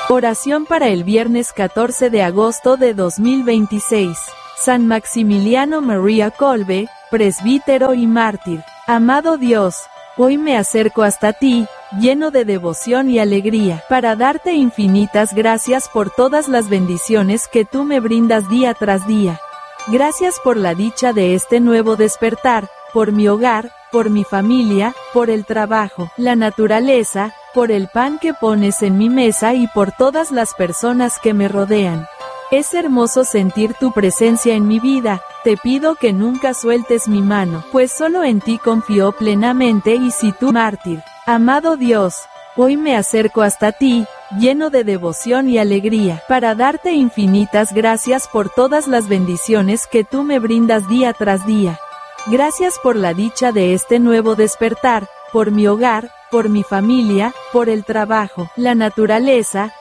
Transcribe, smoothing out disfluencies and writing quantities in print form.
Oración para el viernes 14 de agosto de 2026. San Maximiliano María Kolbe, presbítero y mártir. Amado Dios, hoy me acerco hasta ti, lleno de devoción y alegría, para darte infinitas gracias por todas las bendiciones que tú me brindas día tras día. Gracias por la dicha de este nuevo despertar, por mi hogar, por mi familia, por el trabajo, la naturaleza, por el pan que pones en mi mesa y por todas las personas que me rodean. Es hermoso sentir tu presencia en mi vida, te pido que nunca sueltes mi mano, pues solo en ti confío plenamente y si tú mártir. Amado Dios, hoy me acerco hasta ti, lleno de devoción y alegría, para darte infinitas gracias por todas las bendiciones que tú me brindas día tras día. Gracias por la dicha de este nuevo despertar, por mi hogar, por mi familia, por el trabajo, la naturaleza,